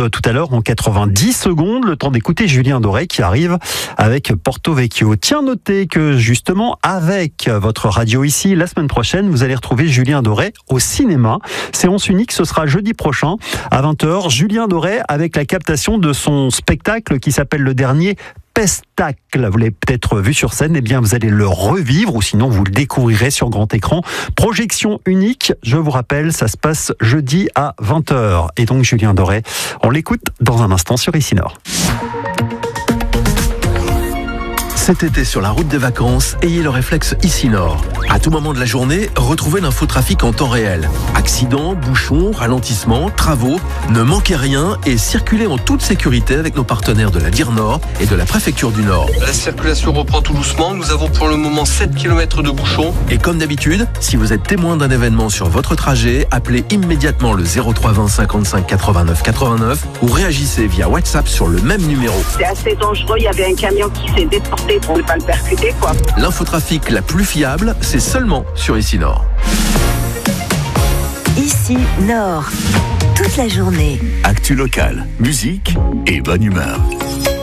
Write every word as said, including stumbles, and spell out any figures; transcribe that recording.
route tout à l'heure en quatre-vingt-dix secondes. Le temps d'écouter Julien Doré qui arrive avec Porto Vecchio. Tiens, notez que justement, avec votre radio ici, la semaine prochaine, vous allez retrouver Julien Doré au cinéma. Séance unique, ce sera jeudi prochain à vingt heures. Julien Doré avec la captation de son spectacle qui s'appelle Le Dernier Pestacle. Vous l'avez peut-être vu sur scène, eh bien vous allez le revivre ou sinon vous le découvrirez sur grand écran. Projection unique, je vous rappelle, ça se passe jeudi à vingt heures. Et donc Julien Doré, on l'écoute dans un instant sur Ici Nord. Cet été sur la route des vacances, ayez le réflexe Ici Nord. À tout moment de la journée, retrouvez l'infotrafic en temps réel. Accidents, bouchons, ralentissements, travaux, ne manquez rien et circulez en toute sécurité avec nos partenaires de la D I R Nord et de la préfecture du Nord. La circulation reprend tout doucement, nous avons pour le moment sept kilomètres de bouchons. Et comme d'habitude, si vous êtes témoin d'un événement sur votre trajet, appelez immédiatement le zéro trois vingt cinquante-cinq quatre-vingt-neuf quatre-vingt-neuf ou réagissez via WhatsApp sur le même numéro. C'est assez dangereux, il y avait un camion qui s'est déporté pour ne pas le percuter, quoi. L'infotrafic la plus fiable, c'est seulement sur Ici Nord. Ici Nord, toute la journée. Actu locale, musique et bonne humeur.